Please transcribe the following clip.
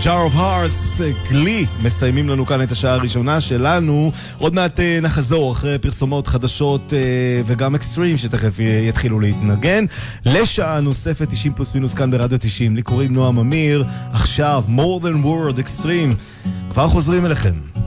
Jar of Hearts, גלי, מסיימים לנו כאן את השעה הראשונה שלנו. עוד מעט נחזור אחרי פרסומות חדשות וגם אקסטרים שתכף יתחילו להתנגן לשעה נוספת 90 פלוס מינוס כאן ברדיו 90. לי קוראים נועם אמיר, עכשיו More Than Word Extreme, כבר חוזרים אליכם.